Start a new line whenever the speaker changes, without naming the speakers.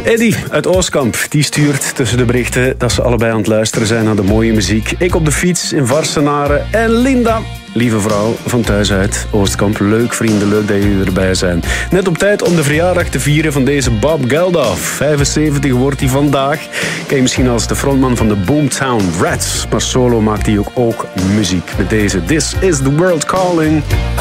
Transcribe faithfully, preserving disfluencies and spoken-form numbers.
Eddie uit Oostkamp die stuurt tussen de berichten dat ze allebei aan het luisteren zijn naar de mooie muziek. Ik op de fiets in Varsenaren. En Linda, lieve vrouw van thuis uit Oostkamp. Leuk vrienden, leuk dat jullie erbij zijn. Net op tijd om de verjaardag te vieren van deze Bob Geldof. vijfenzeventig wordt hij vandaag. Ken je misschien als de frontman van de Boomtown Rats. Maar solo maakt hij ook, ook muziek met deze This is the World Calling.